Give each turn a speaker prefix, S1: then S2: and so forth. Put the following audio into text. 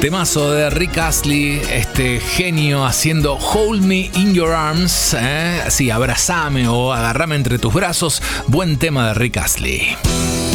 S1: Temazo de Rick Astley, este genio haciendo Hold Me in Your Arms, sí, abrazame o agarrame entre tus brazos. Buen tema de Rick Astley.